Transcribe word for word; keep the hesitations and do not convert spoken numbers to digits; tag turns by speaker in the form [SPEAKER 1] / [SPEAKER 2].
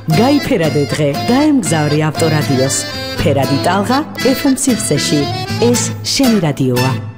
[SPEAKER 1] გაიფერადე დღე, გაემგზავრი ავტორადიოს. ფერადი ტალღა ეფ ემ სივრცეში. ეს შენი რადიოა.